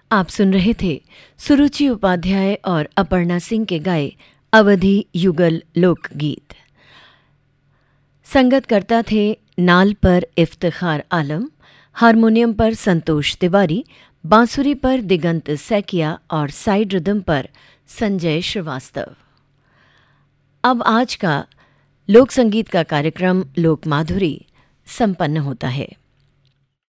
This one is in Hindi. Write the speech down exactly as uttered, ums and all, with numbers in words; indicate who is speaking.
Speaker 1: आप सुन रहे थे सुरुचि उपाध्याय और अपर्णा सिंह के गाए अवधि युगल लोकगीत। संगत करता थे नाल पर इफ्तिखार आलम, हारमोनियम पर संतोष तिवारी, बांसुरी पर दिगंत सैकिया और साइड रिदम पर संजय श्रीवास्तव। अब आज का लोक संगीत का कार्यक्रम लोक माधुरी संपन्न होता है।